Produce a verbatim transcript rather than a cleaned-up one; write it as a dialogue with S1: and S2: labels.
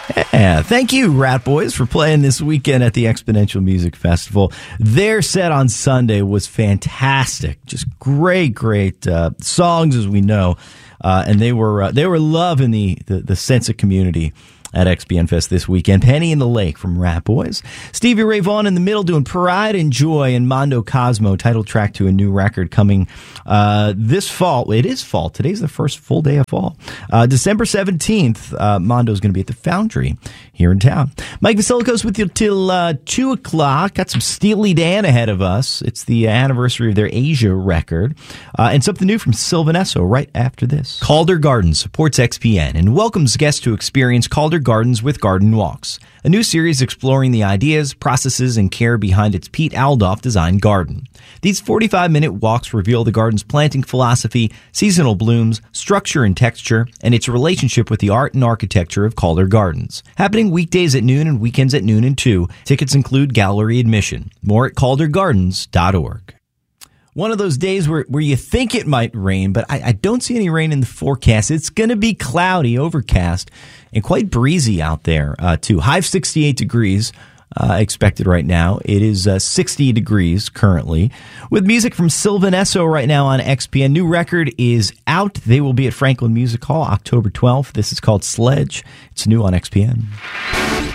S1: Yeah, thank you, Rat Boys, for playing this weekend at the Exponential Music Festival. Their set on Sunday was fantastic. Just great, great uh, songs, as we know. Uh, and they were uh, they were loving the, the, the sense of community at X P N Fest this weekend. Penny in the Lake from Rat Boys. Stevie Ray Vaughan in the middle doing Pride and Joy, and Mondo Cosmo, title track to a new record coming uh, this fall. It is fall. Today's the first full day of fall. Uh, December seventeenth, uh, Mondo's going to be at the Foundry here in town. Mike Vasilikos with you till uh, two o'clock. Got some Steely Dan ahead of us. It's the anniversary of their Asia record. Uh, and something new from Sylvan Esso right after this.
S2: Calder Gardens supports X P N and welcomes guests to experience Calder Gardens with Garden Walks, a new series exploring the ideas, processes, and care behind its Pete Aldoff designed garden. These forty-five minute walks reveal the garden's planting philosophy, seasonal blooms, structure and texture, and its relationship with the art and architecture of Calder Gardens. Happening weekdays at noon and weekends at noon and two. Tickets include gallery admission. More at calder gardens dot org.
S1: One of those days where, where you think it might rain, but I, I don't see any rain in the forecast. It's going to be cloudy, overcast, and quite breezy out there, uh, too. High of sixty-eight degrees uh, expected right now. It is uh, sixty degrees currently. With music from Sylvan Esso right now on X P N. New record is out. They will be at Franklin Music Hall October twelfth. This is called Sledge. It's new on X P N.